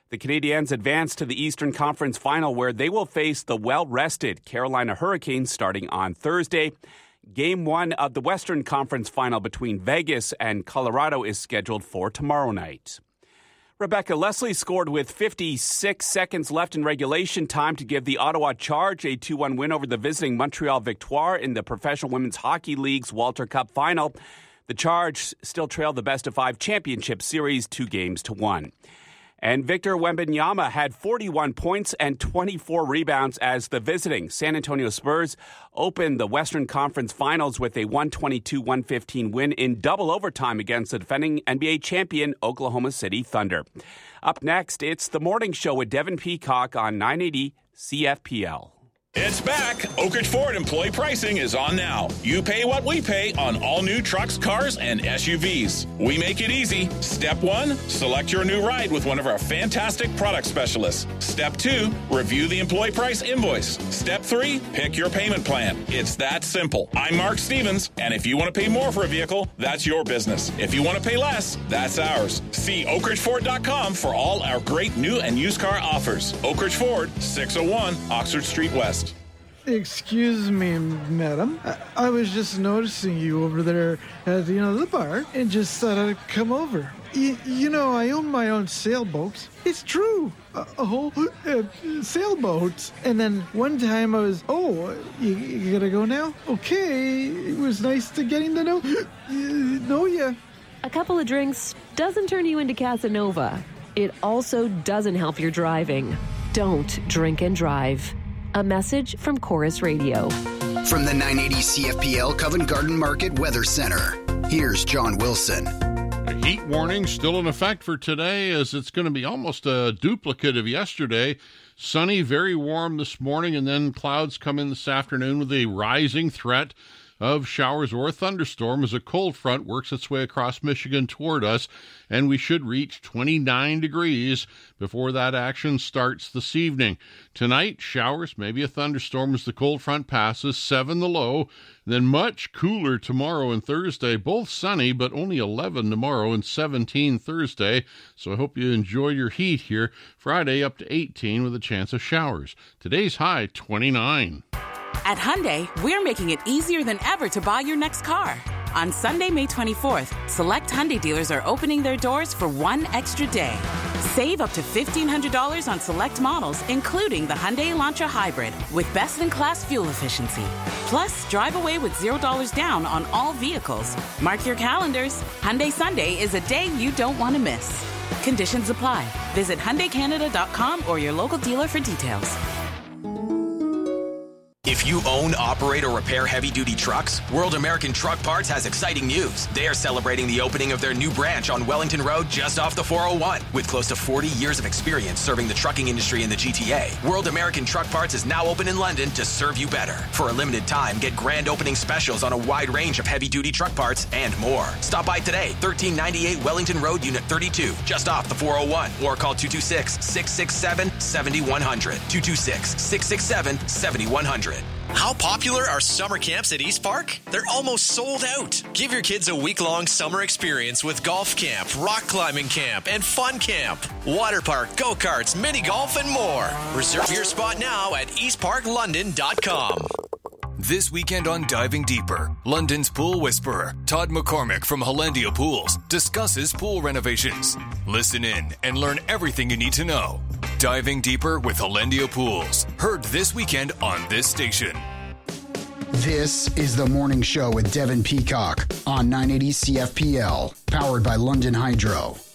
The Canadiens advance to the Eastern Conference Final, where they will face the well-rested Carolina Hurricanes starting on Thursday. Game 1 of the Western Conference Final between Vegas and Colorado is scheduled for tomorrow night. Rebecca Leslie scored with 56 seconds left in regulation time to give the Ottawa Charge a 2-1 win over the visiting Montreal Victoire in the Professional Women's Hockey League's Walter Cup Final. The Charge still trailed the best-of-5 championship series 2-1. And Victor Wembanyama had 41 points and 24 rebounds as the visiting San Antonio Spurs opened the Western Conference Finals with a 122-115 win in double overtime against the defending NBA champion Oklahoma City Thunder. Up next, it's The Morning Show with Devin Peacock on 980 CFPL. It's back. Oak Ridge Ford employee pricing is on now. You pay what we pay on all new trucks, cars, and SUVs. We make it easy. Step 1, select your new ride with one of our fantastic product specialists. Step 2, review the employee price invoice. Step 3, pick your payment plan. It's that simple. I'm Mark Stevens, and if you want to pay more for a vehicle, that's your business. If you want to pay less, that's ours. See oakridgeford.com for all our great new and used car offers. Oak Ridge Ford, 601 Oxford Street West. Excuse me, madam. I was just noticing you over there at the bar and just thought I'd come over. I own my own sailboat. It's true. A whole sailboat. And then one time I was, you gotta go now? Okay. It was nice getting to know you. A couple of drinks doesn't turn you into Casanova. It also doesn't help your driving. Don't drink and drive. A message from Chorus Radio. From the 980 CFPL Covent Garden Market Weather Center, here's John Wilson. A heat warning still in effect for today, as it's going to be almost a duplicate of yesterday. Sunny, very warm this morning, and then clouds come in this afternoon with a rising threat of showers or thunderstorm as a cold front works its way across Michigan toward us, and we should reach 29 degrees before that action starts this evening. Tonight, showers, maybe a thunderstorm as the cold front passes, 7 the low, then much cooler tomorrow and Thursday, both sunny, but only 11 tomorrow and 17 Thursday, so I hope you enjoy your heat here. Friday up to 18 with a chance of showers. Today's high, 29. At Hyundai, we're making it easier than ever to buy your next car. On Sunday, May 24th, select Hyundai dealers are opening their doors for one extra day. Save up to $1,500 on select models, including the Hyundai Elantra Hybrid, with best-in-class fuel efficiency. Plus, drive away with $0 down on all vehicles. Mark your calendars. Hyundai Sunday is a day you don't want to miss. Conditions apply. Visit HyundaiCanada.com or your local dealer for details. If you own, operate, or repair heavy-duty trucks, World American Truck Parts has exciting news. They are celebrating the opening of their new branch on Wellington Road just off the 401. With close to 40 years of experience serving the trucking industry in the GTA, World American Truck Parts is now open in London to serve you better. For a limited time, get grand opening specials on a wide range of heavy-duty truck parts and more. Stop by today, 1398 Wellington Road, Unit 32, just off the 401, or call 226-667-7100. 226-667-7100. How popular are summer camps at East Park? They're almost sold out. Give your kids a week-long summer experience with golf camp, rock climbing camp, and fun camp. Water park, go-karts, mini golf, and more. Reserve your spot now at eastparklondon.com. This weekend on Diving Deeper, London's pool whisperer, Todd McCormick from Hollandia Pools, discusses pool renovations. Listen in and learn everything you need to know. Diving Deeper with Hollandia Pools, heard this weekend on this station. This is The Morning Show with Devin Peacock on 980 CFPL, powered by London Hydro.